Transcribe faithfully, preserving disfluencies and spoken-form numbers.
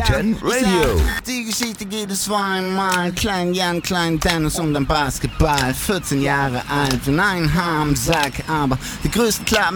Ten Radio. Die Geschichte geht es zweimal. Klein Jan, Klein Dennis und dann Basketball. vierzehn Jahre alt und ein Harmsack, aber die größten Klappen